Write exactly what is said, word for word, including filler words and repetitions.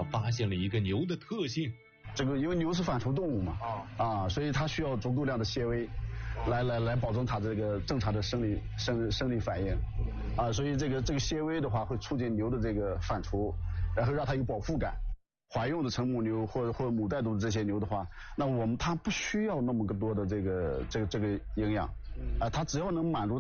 他发现了一个牛的特性。 这个因为牛是反刍动物嘛，啊，啊，所以它需要足够量的纤维，来来来保证它这个正常的生理生生理反应，啊，所以这个这个纤维的话会促进牛的这个反刍，然后让它有饱腹感。怀孕的成母牛或者或者母带犊的这些牛的话，那我们它不需要那么多的这个这个这个营养，啊，它只要能满足它。